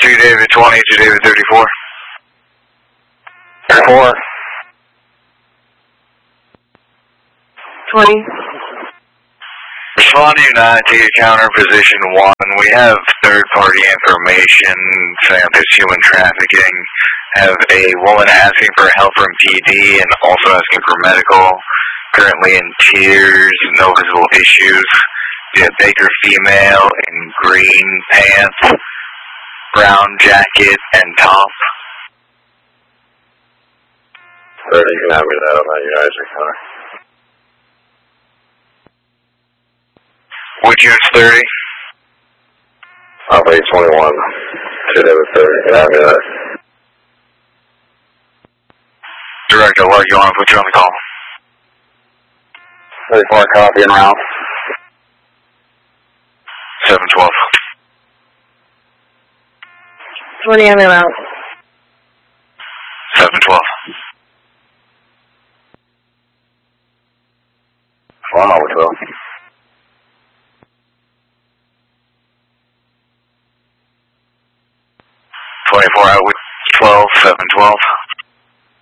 2 David 20 to David 34. 34. 20. Responding to counter position 1. We have third-party information saying that there's human trafficking. Have a woman asking for help from PD and also asking for medical. Currently in tears, no visible issues. We have Baker female in green pants, brown jacket, and top. 30, you can have me that on that United car. Which unit's 30? Alpha 821. 2 David 30, you can have me that. Director, what you want to put you on the call? 34 copy and route. 712. 20 on and out. 712. One over 12. 24 out with 12, 712.